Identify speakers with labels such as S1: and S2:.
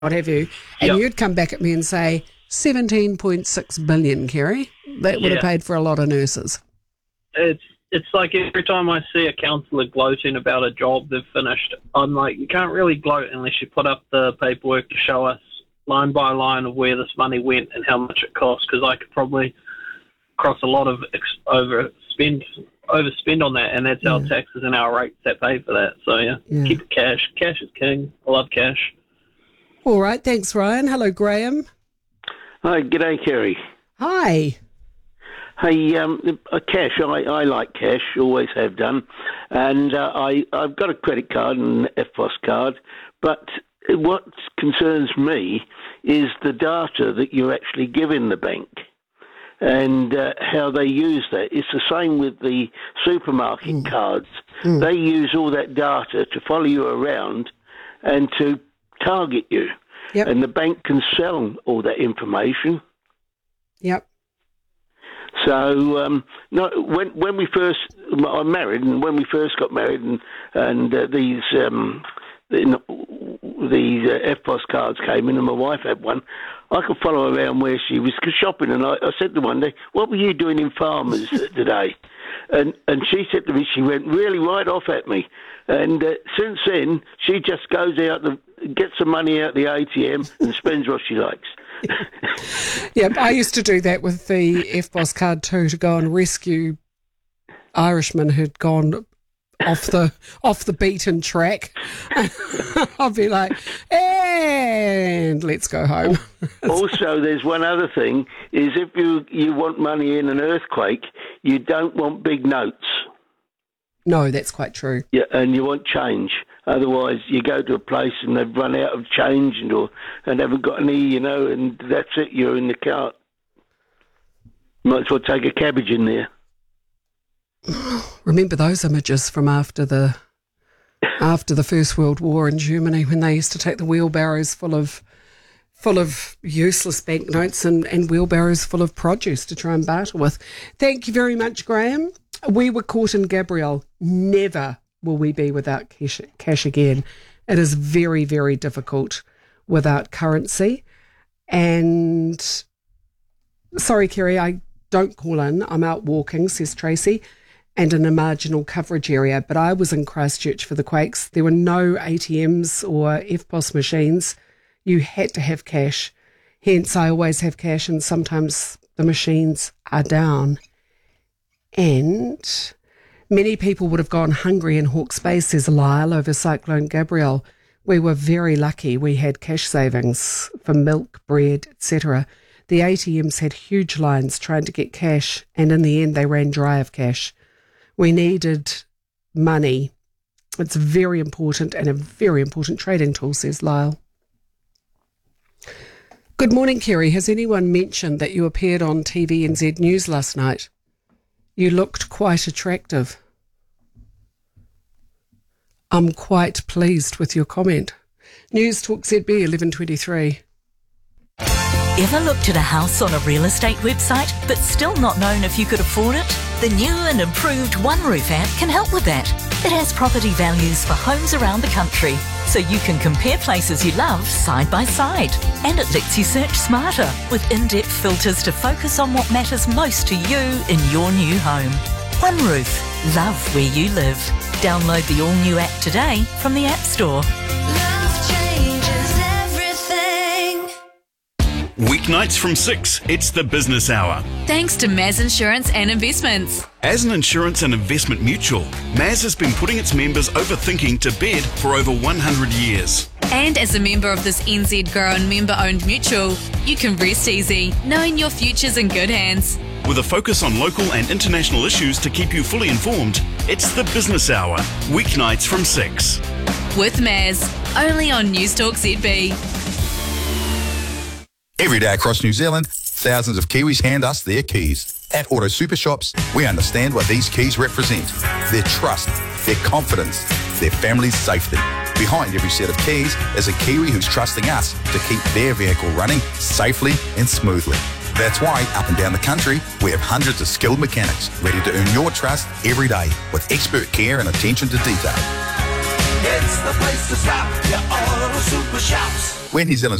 S1: what have you, and you'd come back at me and say 17.6 billion, Kerry. That would have paid for a lot of nurses.
S2: It's like every time I see a councillor gloating about a job they've finished, I'm like, you can't really gloat unless you put up the paperwork to show us line by line of where this money went and how much it cost, because I could probably cross a lot of overspend on that, and that's our taxes and our rates that pay for that. So, keep it cash. Cash is king. I love cash.
S1: All right, thanks, Ryan. Hello, Graham.
S3: Hi, g'day, Kerry.
S1: Hi.
S3: Hey, cash, I like cash, always have done, and I've got a credit card and an EFTPOS card, but what concerns me is the data that you actually give in the bank and how they use that. It's the same with the supermarket cards. They use all that data to follow you around and to target you, and the bank can sell all that information.
S1: Yep.
S3: So when we first, I'm married, and when we first got married, and these EFTPOS cards came in, and my wife had one, I could follow around where she was shopping, and I said to her one day, "What were you doing in Farmers today?" And she said to me, she went really right off at me, and since then she just goes out, gets some money out the ATM and spends what she likes.
S1: Yeah, I used to do that with the EFTPOS card too, to go and rescue Irishmen who'd gone off the beaten track. I'd be like, and let's go home.
S3: Also, there's one other thing, is if you want money in an earthquake, you don't want big notes.
S1: No, that's quite true.
S3: Yeah, and you want change. Otherwise, you go to a place and they've run out of change and haven't got any, and that's it. You're in the cart. Might as well take a cabbage in there.
S1: Remember those images from after the First World War in Germany, when they used to take the wheelbarrows full of useless banknotes and wheelbarrows full of produce to try and barter with. Thank you very much, Graham. We were caught in Gabrielle. Never will we be without cash again. It is very, very difficult without currency. And sorry, Kerry, I don't call in. I'm out walking, says Tracy, and in a marginal coverage area. But I was in Christchurch for the quakes. There were no ATMs or EFTPOS machines. You had to have cash. Hence, I always have cash, and sometimes the machines are down. And many people would have gone hungry in Hawke's Bay, says Lyle, over Cyclone Gabrielle. We were very lucky. We had cash savings for milk, bread, etc. The ATMs had huge lines trying to get cash, and in the end they ran dry of cash. We needed money. It's very important, and a very important trading tool, says Lyle. Good morning, Kerry. Has anyone mentioned that you appeared on TVNZ News last night? You looked quite attractive. I'm quite pleased with your comment. News Talk ZB 1123.
S4: Ever looked at a house on a real estate website but still not known if you could afford it? The new and improved OneRoof app can help with that. It has property values for homes around the country, so you can compare places you love side by side. And it lets you search smarter with in-depth filters to focus on what matters most to you in your new home. OneRoof. Love where you live. Download the all-new app today from the App Store.
S5: Love changes everything.
S6: Weeknights from 6, it's the Business Hour.
S7: Thanks to Maz Insurance and Investments.
S6: As an insurance and investment mutual, Maz has been putting its members overthinking to bed for over 100 years.
S7: And as a member of this NZ grown member-owned mutual, you can rest easy, knowing your future's in good hands.
S6: With a focus on local and international issues to keep you fully informed, it's the Business Hour, weeknights from 6.
S7: With Maz, only on News Talk ZB.
S8: Every day across New Zealand, thousands of Kiwis hand us their keys. At Auto Super Shops, we understand what these keys represent. Their trust, their confidence, their family's safety. Behind every set of keys is a Kiwi who's trusting us to keep their vehicle running safely and smoothly. That's why, up and down the country, we have hundreds of skilled mechanics ready to earn your trust every day with expert care and attention to detail.
S5: It's the place to stop, your Auto Super Shops.
S8: We're New Zealand's